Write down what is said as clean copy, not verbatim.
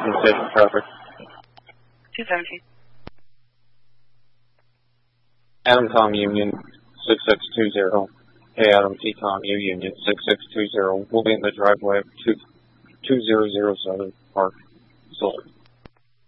Station traffic. 217. Adam Tom Union 6620. Hey Adam T Tom U Union 6620. We'll be in the driveway of 2007 Park. Solid.